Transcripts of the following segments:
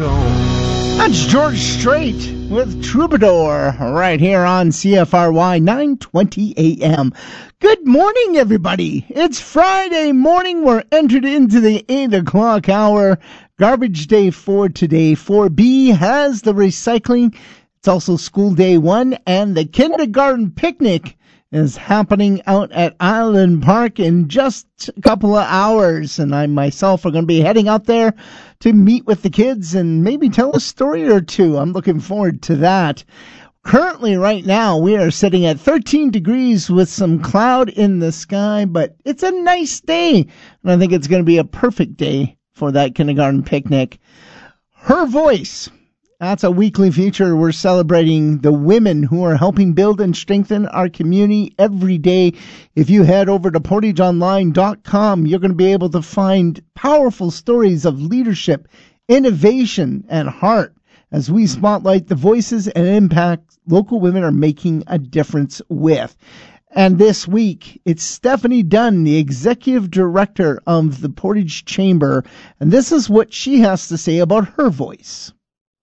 go. That's George Strait with Troubadour right here on CFRY 920 AM. Good morning, everybody. It's Friday morning. We're entered into the 8 o'clock hour. Garbage day for today. 4B has the recycling. It's also school day 1, and the kindergarten picnic is happening out at Island Park in just a couple of hours. And I myself are going to be heading out there to meet with the kids and maybe tell a story or two. I'm looking forward to that. Currently, right now, we are sitting at 13 degrees with some cloud in the sky, but it's a nice day. And I think it's going to be a perfect day for that kindergarten picnic. Her Voice. That's a weekly feature. We're celebrating the women who are helping build and strengthen our community every day. If you head over to portageonline.com, you're going to be able to find powerful stories of leadership, innovation, and heart as we spotlight the voices and impact local women are making a difference with. And this week, it's Stephanie Dunn, the executive director of the Portage Chamber, and this is what she has to say about her voice.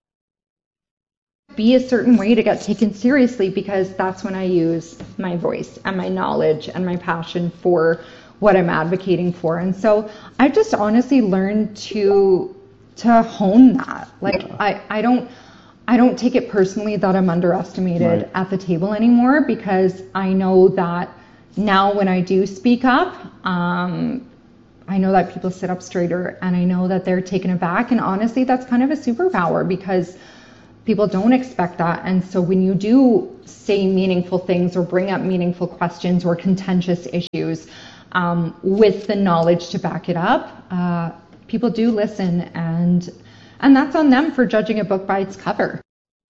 Be a certain way to get taken seriously, because that's when I use my voice and my knowledge and my passion for what I'm advocating for. And so I've just honestly learned to hone that. Like I don't take it personally that I'm underestimated at the table anymore, because I know that now when I do speak up, I know that people sit up straighter, and I know that they're taken aback. And honestly, that's kind of a superpower, because people don't expect that. And so when you do say meaningful things or bring up meaningful questions or contentious issues with the knowledge to back it up, people do listen, and that's on them for judging a book by its cover.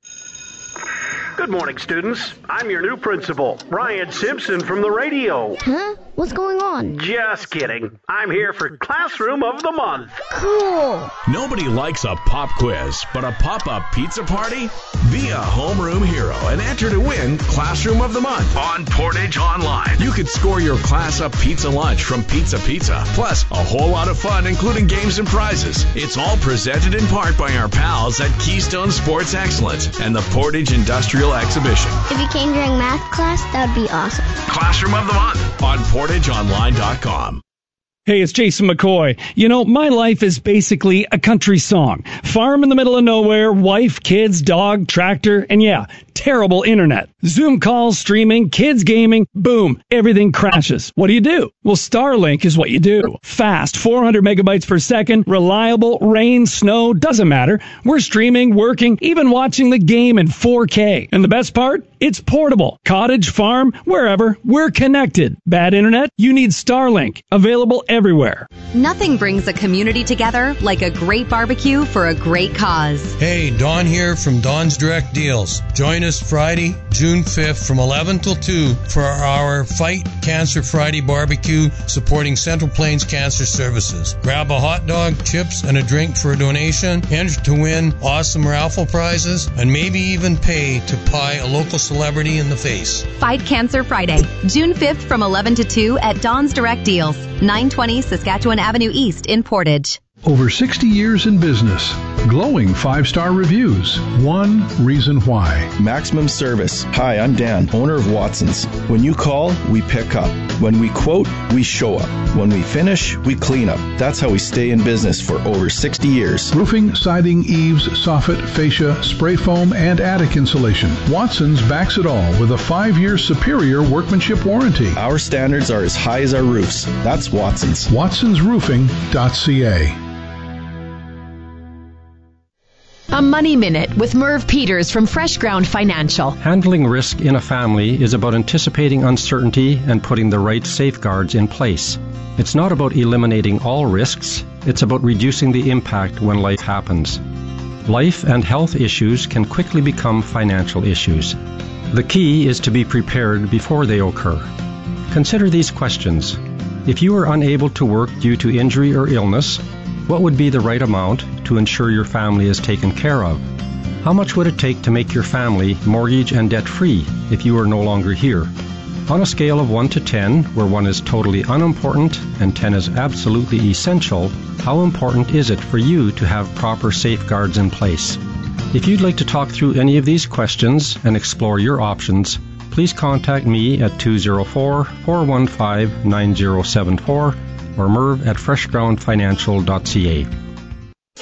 Good morning, students. I'm your new principal, Ryan Simpson from the radio. Huh? What's going on? Just kidding. I'm here for Classroom of the Month. Cool. Nobody likes a pop quiz, but a pop-up pizza party? Be a homeroom hero and enter to win Classroom of the Month on Portage Online. You could score your class-up pizza lunch from Pizza Pizza, plus a whole lot of fun, including games and prizes. It's all presented in part by our pals at Keystone Sports Excellence and the Portage Industrial Exhibition. If you came during math class, that would be awesome. Classroom of the Month on PortageOnline.com. Hey, it's Jason McCoy. You know, my life is basically a country song. Farm in the middle of nowhere, wife, kids, dog, tractor, and yeah, terrible internet. Zoom calls, streaming, kids gaming, boom, everything crashes. What do? Well, Starlink is what you do. Fast, 400 megabytes per second, reliable, rain, snow, doesn't matter. We're streaming, working, even watching the game in 4K. And the best part? It's portable. Cottage, farm, wherever, we're connected. Bad internet? You need Starlink. Available everywhere. Nothing brings a community together like a great barbecue for a great cause. Hey, Don here from Don's Direct Deals. Join us Friday, June 5th from 11 till 2 for our Fight Cancer Friday barbecue supporting Central Plains Cancer Services. Grab a hot dog, chips, and a drink for a donation. Enter to win awesome raffle prizes and maybe even pay to pie a local celebrity in the face. Fight Cancer Friday, June 5th from 11 to 2 at Don's Direct Deals, 920 Saskatchewan Avenue East in Portage. Over 60 years in business. Glowing 5-star reviews. One reason why. Maximum service. Hi, I'm Dan, owner of Watson's. When you call, we pick up. When we quote, we show up. When we finish, we clean up. That's how we stay in business for over 60 years. Roofing, siding, eaves, soffit, fascia, spray foam, and attic insulation. Watson's backs it all with a 5-year superior workmanship warranty. Our standards are as high as our roofs. That's Watson's. WatsonsRoofing.ca. A Money Minute with Merv Peters from Fresh Ground Financial. Handling risk in a family is about anticipating uncertainty and putting the right safeguards in place. It's not about eliminating all risks, it's about reducing the impact when life happens. Life and health issues can quickly become financial issues. The key is to be prepared before they occur. Consider these questions. If you are unable to work due to injury or illness, what would be the right amount to ensure your family is taken care of? How much would it take to make your family mortgage and debt-free if you are no longer here? On a scale of 1 to 10, where 1 is totally unimportant and 10 is absolutely essential, how important is it for you to have proper safeguards in place? If you'd like to talk through any of these questions and explore your options, please contact me at 204-415-9074 or Merv at freshgroundfinancial.ca.